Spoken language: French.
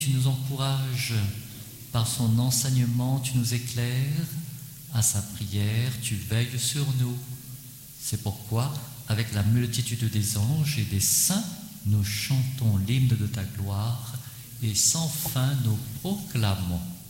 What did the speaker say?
Tu nous encourages par son enseignement, tu nous éclaires, à sa prière, tu veilles sur nous. C'est pourquoi, avec la multitude des anges et des saints, nous chantons l'hymne de ta gloire et sans fin nous proclamons.